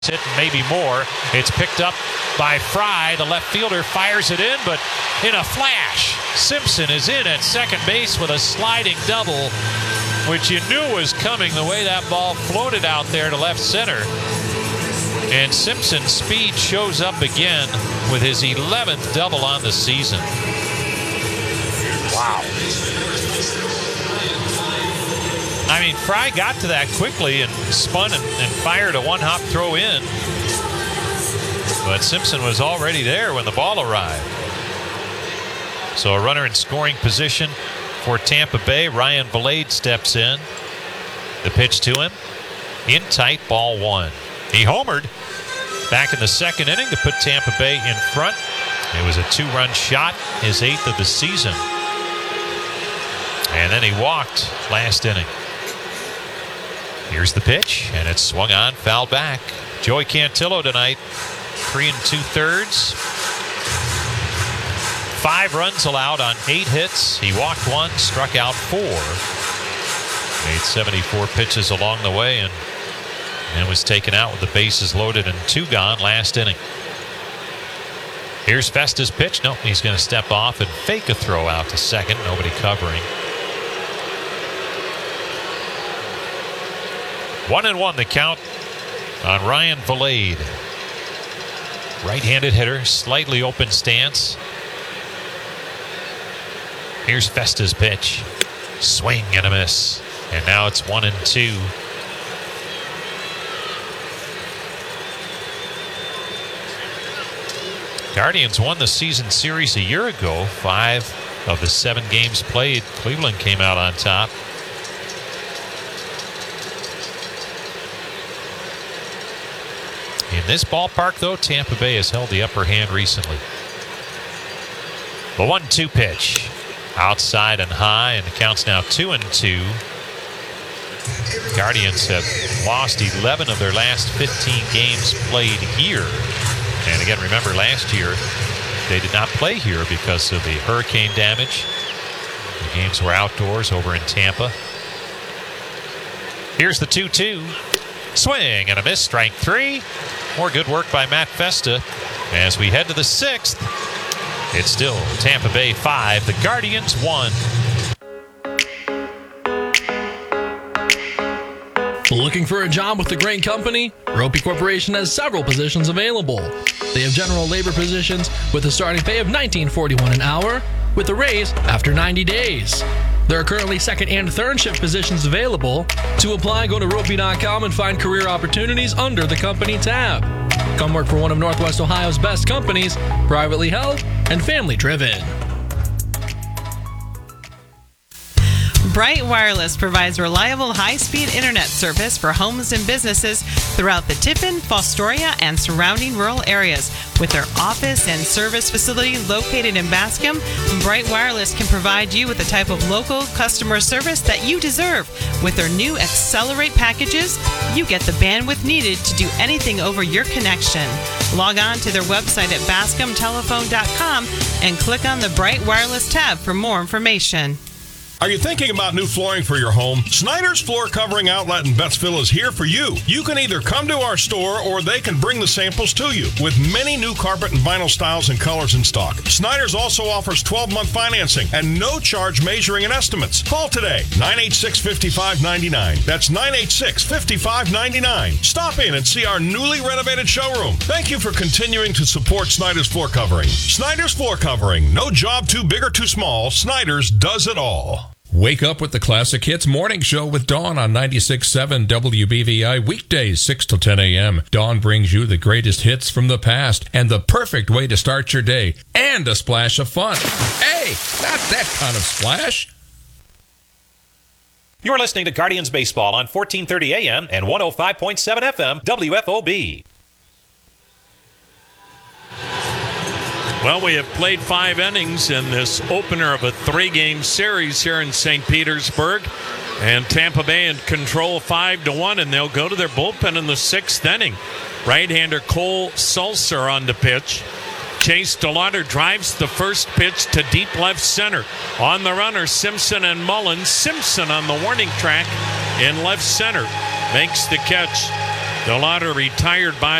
hit, maybe more. It's picked up by Fry. The left fielder fires it in, but in a flash, Simpson is in at second base with a sliding double, which you knew was coming the way that ball floated out there to left center. And Simpson's speed shows up again with his 11th double on the season. Wow. I mean, Fry got to that quickly and spun and fired a one-hop throw in. But Simpson was already there when the ball arrived. So a runner in scoring position for Tampa Bay. Ryan Vilade steps in. The pitch to him. In tight, ball one. He homered back in the second inning to put Tampa Bay in front. It was a two-run shot, his 8th of the season. And then he walked last inning. Here's the pitch, and it's swung on, fouled back. Joey Cantillo tonight, 3 2/3. 5 runs allowed on 8 hits. He walked 1, struck out 4. Made 74 pitches along the way, and was taken out with the bases loaded and 2 gone last inning. Here's Festa's pitch. Nope, he's going to step off and fake a throw out to second. Nobody covering. 1-1 the count on Ryan Vilade. Right-handed hitter, slightly open stance. Here's Festa's pitch. Swing and a miss. And now it's 1-2. Guardians won the season series a year ago. 5 of the 7 games played, Cleveland came out on top. In this ballpark, though, Tampa Bay has held the upper hand recently. The 1-2 pitch. Outside and high, and the count's now 2-2. Guardians have lost 11 of their last 15 games played here. And again, remember last year, they did not play here because of the hurricane damage. The games were outdoors over in Tampa. Here's the 2-2. Swing and a miss, strike 3. More good work by Matt Festa. As we head to the 6th, it's still Tampa Bay 5, the Guardians 1. Looking for a job with a great company? Ropey Corporation has several positions available. They have general labor positions with a starting pay of $19.41 an hour with a raise after 90 days. There are currently second and third shift positions available. To apply, go to ropey.com and find career opportunities under the company tab. Come work for one of Northwest Ohio's best companies, privately held and family driven. Bright Wireless provides reliable high-speed internet service for homes and businesses throughout the Tiffin, Fostoria, and surrounding rural areas. With their office and service facility located in Bascom, Bright Wireless can provide you with the type of local customer service that you deserve. With their new Accelerate packages, you get the bandwidth needed to do anything over your connection. Log on to their website at bascomtelephone.com and click on the Bright Wireless tab for more information. Are you thinking about new flooring for your home? Snyder's Floor Covering Outlet in Bettsville is here for you. You can either come to our store or they can bring the samples to you with many new carpet and vinyl styles and colors in stock. Snyder's also offers 12-month financing and no charge measuring and estimates. Call today, 986-5599. That's 986-5599. Stop in and see our newly renovated showroom. Thank you for continuing to support Snyder's Floor Covering. Snyder's Floor Covering. No job too big or too small. Snyder's does it all. Wake up with the Classic Hits Morning Show with Dawn on 96.7 WBVI, weekdays 6 to 10 a.m. Dawn brings you the greatest hits from the past and the perfect way to start your day, and a splash of fun. Hey, not that kind of splash. You're listening to Guardians Baseball on 1430 AM and 105.7 FM WFOB. Well, we have played 5 innings in this opener of a 3-game series here in St. Petersburg. And Tampa Bay in control 5-1, and they'll go to their bullpen in the 6th inning. Right-hander Cole Sulser on the pitch. Chase DeLauder drives the first pitch to deep left center. On the runner, Simpson and Mullins. Simpson on the warning track in left center makes the catch. Delauder retired by